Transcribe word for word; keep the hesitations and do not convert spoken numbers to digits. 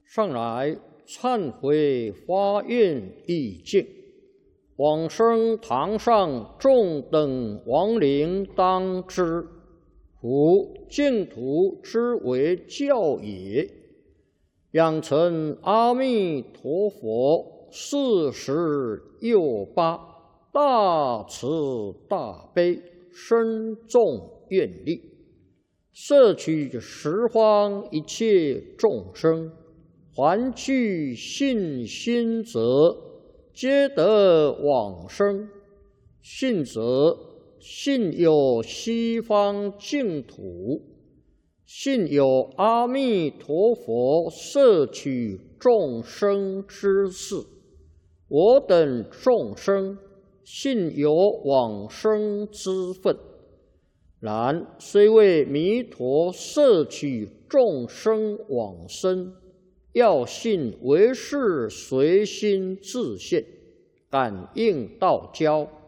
上来忏悔发愿意境，往生堂上众等亡灵当知，夫净土之为教也。养成阿弥陀佛四十又八大慈大悲深重愿力，摄取十方一切众生，还具信心者，皆得往生。信者，信有西方净土，信有阿弥陀佛摄取众生之事。我等众生信有往生之分，然虽为弥陀摄取众生往生，要信为是随心自现，感应道交。